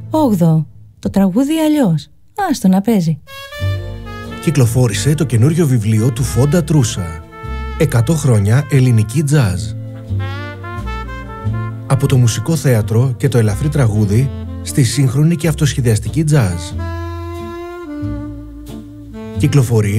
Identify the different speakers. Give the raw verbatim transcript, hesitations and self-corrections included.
Speaker 1: Όγδοο. Το τραγούδι αλλιώς. Άστο να παίζει.
Speaker 2: Κυκλοφόρησε το καινούριο βιβλίο του Φόντα Τρούσα. εκατό χρόνια ελληνική τζάζ. Από το μουσικό θέατρο και το ελαφρύ τραγούδι στη σύγχρονη και αυτοσχεδιαστική τζάζ. Κυκλοφορεί